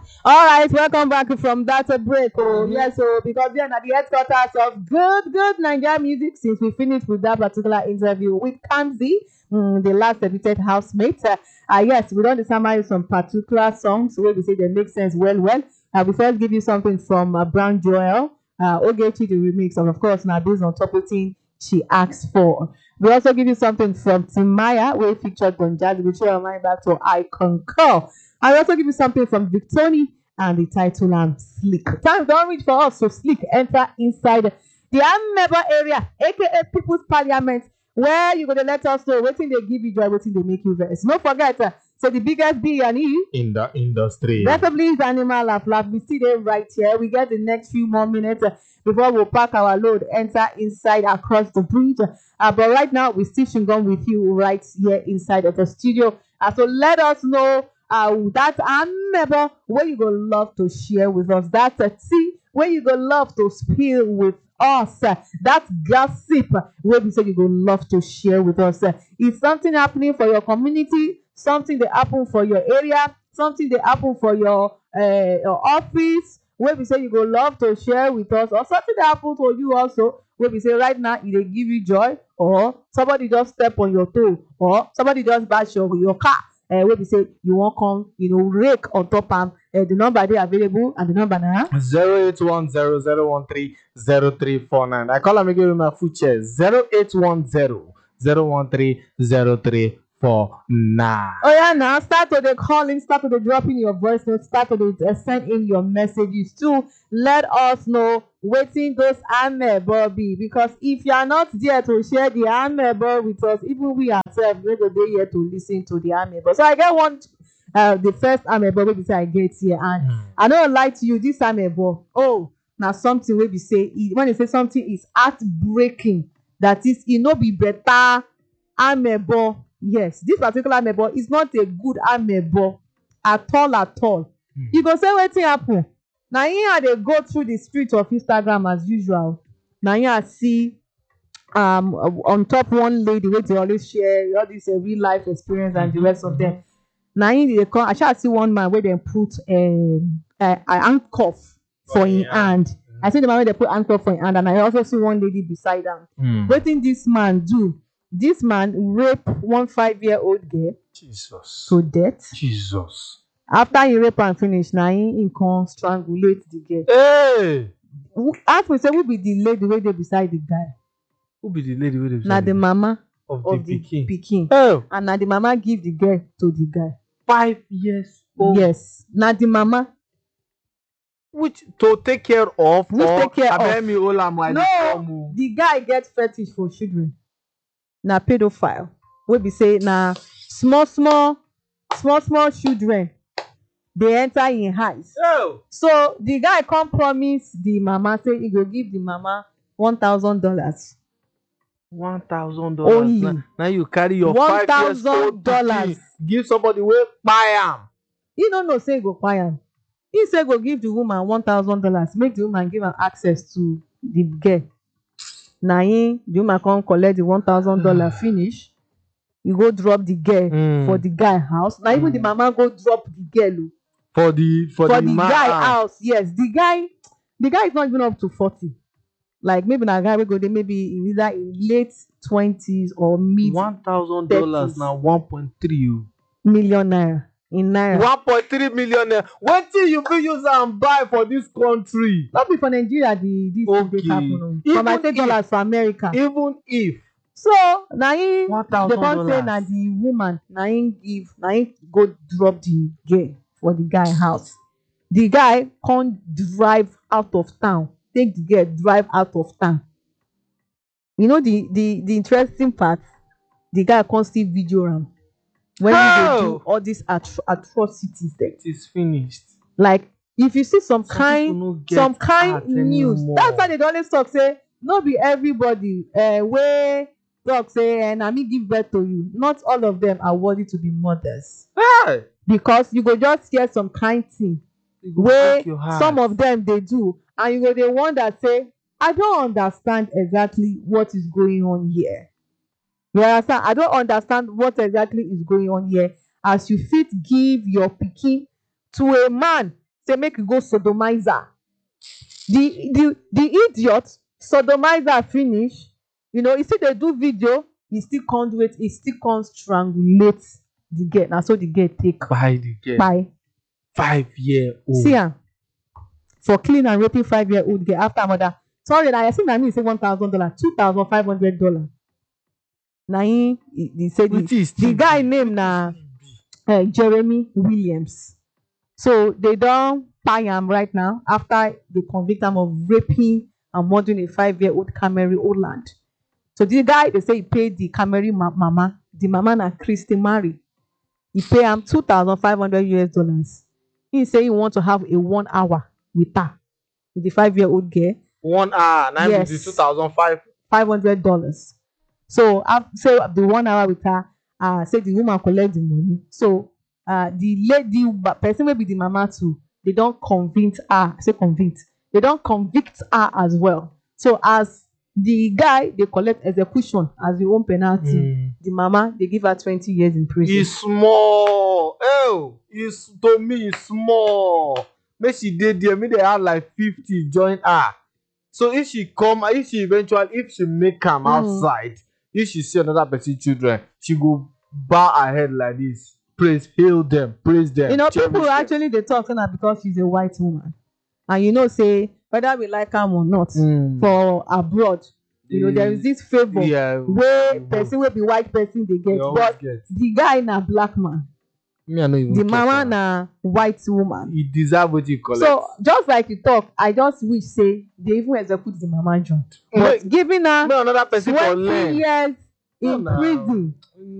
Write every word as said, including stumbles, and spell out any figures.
All right, welcome back from that uh, break. Oh, yes, so because we are at the headquarters of Good Good Nigeria Music since we finished with that particular interview with Kamzi, mm, the last edited housemate. Uh, uh, yes, we don't summarize some particular songs where we say they make sense well, well. Uh, we first give you something from uh, Brown Joel, uh, Ogechi, the remix, and of course, now based on top of thing she asked for. We also give you something from Tim Maya, where he featured Don Jazzy, which your mind back to I Concur. I also give you something from Victoni and the title and Slick. Time don't reach for us, so Slick enter inside the Ameba area, aka People's Parliament, where you gonna let us know waiting they give you joy, waiting they make you verse. Don't forget, uh, so the biggest B and E in the industry. Definitely is Animal Laugh Laugh. We see them right here. We get the next few more minutes uh, before we we'll pack our load, enter inside across the bridge. Uh, but right now, we're still going with you right here inside of the studio. Uh, so let us know uh, that Ameba where you gonna love to share with us. That's a tea where you gonna love to spill with us. Uh, that gossip where we say you gonna love to share with us. Uh, is something happening for your community? Something that happen for your area? Something that happen for your, uh, your office? Where we say you go love to share with us, or something that happen to you also, where we say right now it dey give you joy, or somebody just step on your toe, or somebody just bash your your car, uh, where we say you wan come, you know, rake on top am. Uh, the number dey available, and the number na zero eight one zero zero one three zero three four nine. I call am again with my full chest. zero eight one zero zero one three zero three four nine. Oh yeah, now start to the calling, start to the dropping your voice notes, start to the uh, send in your messages to let us know waiting those Ameba be, because if you are not there to share the Ameba with us, even we ourselves we go dey here to listen to the Ameba. So I get one, uh, the first Ameba wey be say I get here, and mm. I no lie to you, this Ameba, oh, now something wey be say when they say something is heartbreaking, that is, it no be better Ameba. Yes, this particular amebo is not a good amebo at all at all. Mm. You go say wetin happen. Na here they go through the street of Instagram as usual. Na here I see um on top one lady wey dey always share all this uh, real life experience and mm-hmm. the rest of them. Na here they come. I shall see one man where they put um, uh, an handcuff for oh, him yeah. hand. Mm-hmm. I see the man where they put handcuff for him hand, and I also see one lady beside him. Mm. Wetin this man do? This man raped one five-year-old girl Jesus. to death. Jesus. After he rape and finish, now he can strangulate the girl. Hey! After we say, who be the lady wey dey beside the guy? Who be the lady wey dey beside na the mama of, of the, the pikin? pikin. Oh. And na the mama give the girl to the guy. Five years old? Yes. Na the mama. Which to take care of? Which or take care of? No, the guy get fetish for children. Na pedophile wey be say na small small small small children dey enter im eyes. Oh. So the guy come promise the mama say he go give the mama one thousand dollars. one thousand dollars only. Now you carry your five years old pikin give somebody wey kpai am. He no know say he go kpai am. He say go give the woman one thousand dollars, make the woman give am access to the girl. Na him the woman come collect the one thousand dollars finish. You go drop the girl mm. for the guy house. Now even mm. the mama go drop the girl for the for, for the, the guy house. house. Yes, the guy the guy is not even up to forty. Like maybe na guy we go there maybe in either in late twenties or mid. One thousand dollars now one point three million naira. In naira. one point three million naira. Wetin you fit use am buy for this country? Not be for Nigeria the this okay. dey happen. For my ten dollars for America. Even if. So na him they come say na the woman na him give na him go drop the girl for the guy house. The guy come drive out of town. Take the girl drive out of town. You know the the the interesting part. The guy come still video am. When oh. they do all these atro atrocities there. It is finished. Like if you see some, some kind some kind news, anymore. That's why they always talk say no be everybody uh, wey talk say and uh, me give birth to you. Not all of them are worthy to be mothers. Hey. Because you go just hear some kind thing wey some of them they do, and you go they wonder say I don't understand exactly what is going on here. You understand? I don't understand what exactly is going on here. As you fit give your pikin to a man say make you go sodomize her. The the the idiot sodomize her finish. You know, he still dey do video, he still can't wait, he still can't strangulate the girl. Na so the girl take By the girl. by. Five year old. See am for killing and raping five year old girl after murder. Sorry, na I think na me say one thousand dollars, two thousand five hundred dollars. Na him he, he say the, Which is the still guy big. name na uh, Jeremy Williams. So they don kpai am right now after they convict am of raping and murdering a five year old Cameroon Holland. So the guy they say he paid the Cameroon ma mama, the mama na Christy Mary. He pay am two thousand five hundred U S dollars. He say he want to have a one hour with her, with the five year old girl. One hour, nine Yes. fifty, two thousand five. Five hundred dollars. So I say the one hour with her, uh say the woman collect the money. So uh the lady but person will be the mama too. They don't convict her. I say convict. They don't convict her as well. So as the guy they collect execution as the own penalty, Mm. the mama they give her twenty years in prison. It's small. Oh, it's to me it's small. Make she dey there, make they have like fifty join her. So if she come, if she eventually, if she make am Mm. outside, if she see another person children, she go bow her head like this. Praise, hail them, praise them. You know, cherish people them. actually they talk say na because she's a white woman, and you know say whether we like am or not, Mm. for abroad, you know there is this favour Yeah, wey we person wey be white person dey get, always but get. the guy na black man, Me, I no even the care mama for am. na white woman. He deserve what he collect. So just like you talk, I just wish say they even execute the mama joint, but Make- giving her make another person for twenty learn. years No, in no. prison